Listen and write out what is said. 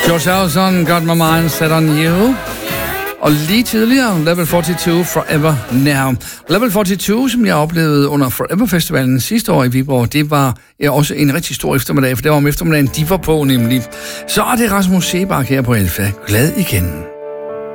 George Harrison, Got My Mind Set On You. Og lige tidligere, Level 42, Forever Now. Level 42, som jeg oplevede under Forever Festivalen sidste år i Viborg, det var også en rigtig stor eftermiddag, for det var om eftermiddagen, de var på nemlig. Så er det Rasmus Seebach her på Alfa. Glad igen.